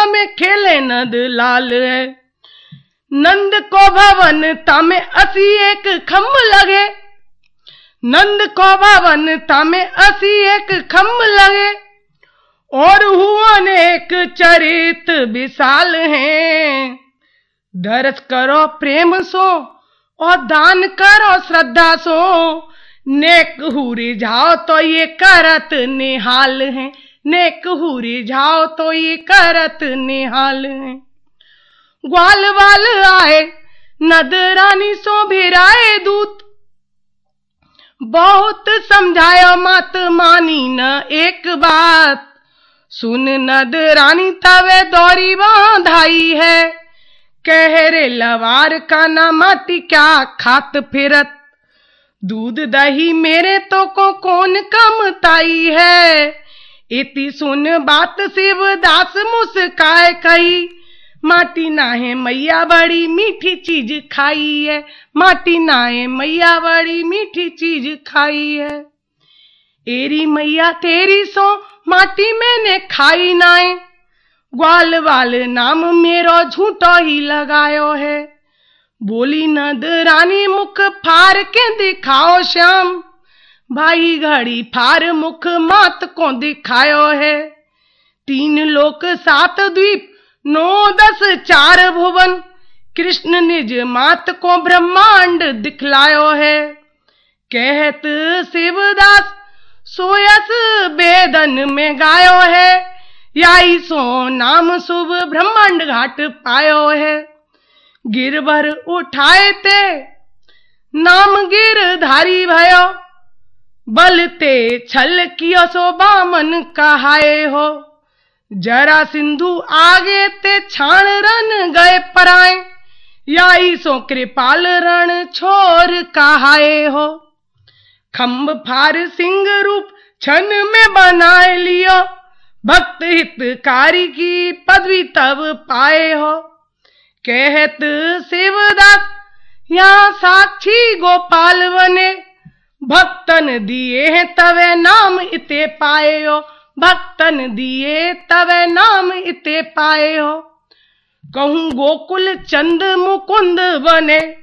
में खेले नंद लाल है। नंद को भवन तामे 81 खम्भ लगे, नंद को भवन तामे 81 खम्भ लगे। और हुआ अनेक चरित विशाल हैं। दरस करो प्रेम सो और दान करो श्रद्धा सो, नेक हुरी जाओ तो ये करत निहाल है, नेक हुरी जाओ तो ये करत निहाल है। ग्वाल वाल आए नद रानी सो भिराए दूत, बहुत समझायो मत मानी न एक बात। सुन नद रानी तवे दौरी बांधाई है, कह रे लवार का ना माटी क्या खात फिरत। दूध दही मेरे तो को कौन कमताई है। इति सुन बात शिवदास मुस्काए कही, माटी नाहे मैया बड़ी मीठी चीज खाई है, माटी नाहे मैया बड़ी मीठी चीज खाई है। एरी मैया तेरी सो माटी मैंने खाई नाए, ग्वाल वाल नाम मेरो झूठो ही लगायो है। बोली नद रानी मुख फार के दिखाओ श्याम, भाई घड़ी फार मुख मात को दिखायो है। 3 लोक 7 द्वीप 9 10 4 भुवन, कृष्ण निज मात को ब्रह्मांड दिखलायो है। कहत शिवदास सोयस वेदन में गायो है, याई सो नाम शुभ ब्रह्मांड घाट पायो है। गिरभर उठाए ते नाम गिरधारी भयो, बलते छल कियो सो बामन कहाए हो। जरा सिंधु आगे ते छाण रन गए पराए, याई सो कृपाल रण छोर कहाए हो। खम्भ फार सिंह रूप छन में बनाए लियो, भक्त हितकारी की पदवी तब पाए हो। कहत शिवदास यहाँ साक्षी गोपाल बने, भक्तन दिए हैं तवे नाम इते पाए हो, भक्तन दिए तवे नाम इते पाए हो। कहूं गोकुल चंद मुकुंद बने,